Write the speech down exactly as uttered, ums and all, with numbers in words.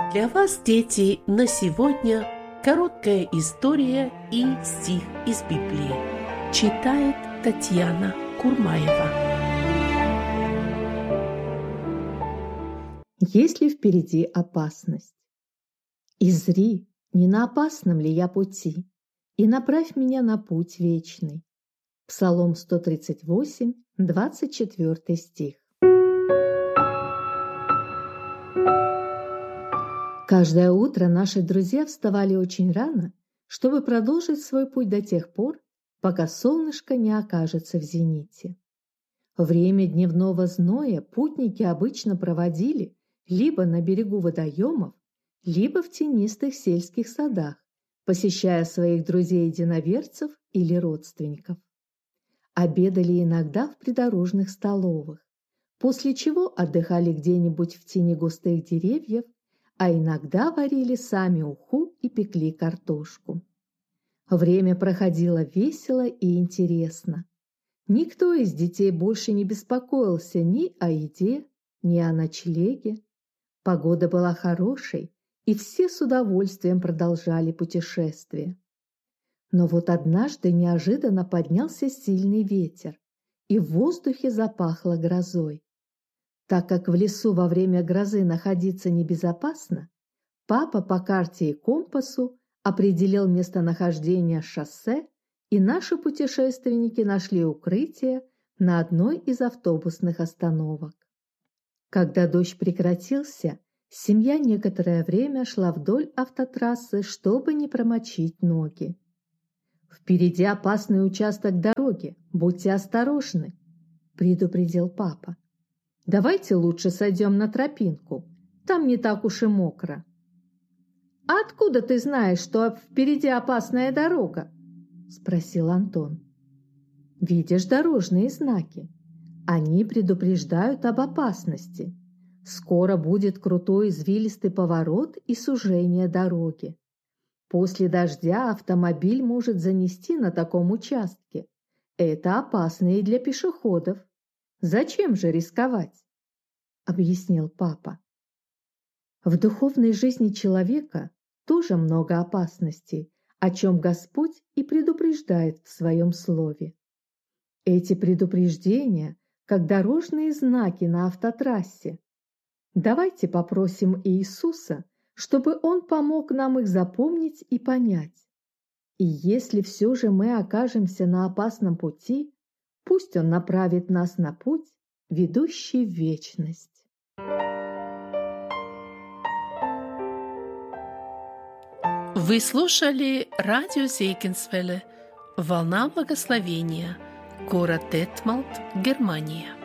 Для вас, дети, на сегодня короткая история и стих из Библии. Читает Татьяна Курмаева. Есть ли впереди опасность? Изри, не на опасном ли я пути, и направь меня на путь вечный. Псалом сто тридцать восемь, двадцать четвёртый стих. Каждое утро наши друзья вставали очень рано, чтобы продолжить свой путь до тех пор, пока солнышко не окажется в зените. Время дневного зноя путники обычно проводили либо на берегу водоемов, либо в тенистых сельских садах, посещая своих друзей-единоверцев или родственников. Обедали иногда в придорожных столовых, после чего отдыхали где-нибудь в тени густых деревьев, а иногда варили сами уху и пекли картошку. Время проходило весело и интересно. Никто из детей больше не беспокоился ни о еде, ни о ночлеге. Погода была хорошей, и все с удовольствием продолжали путешествие. Но вот однажды неожиданно поднялся сильный ветер, и в воздухе запахло грозой. Так как в лесу во время грозы находиться небезопасно, папа по карте и компасу определил местонахождение шоссе, и наши путешественники нашли укрытие на одной из автобусных остановок. Когда дождь прекратился, семья некоторое время шла вдоль автотрассы, чтобы не промочить ноги. «Впереди опасный участок дороги, будьте осторожны», – предупредил папа. «Давайте лучше сойдем на тропинку, там не так уж и мокро». «А откуда ты знаешь, что впереди опасная дорога?» – спросил Антон. «Видишь дорожные знаки? Они предупреждают об опасности. Скоро будет крутой извилистый поворот и сужение дороги. После дождя автомобиль может занести на таком участке. Это опасно и для пешеходов. Зачем же рисковать?» – объяснил папа. В духовной жизни человека тоже много опасностей, о чем Господь и предупреждает в Своем Слове. Эти предупреждения, как дорожные знаки на автотрассе. Давайте попросим Иисуса, чтобы Он помог нам их запомнить и понять. И если все же мы окажемся на опасном пути, пусть Он направит нас на путь, ведущий в вечность. Вы слушали радио Зейгенсвелле «Волна благословения», город Детмалт, Германия.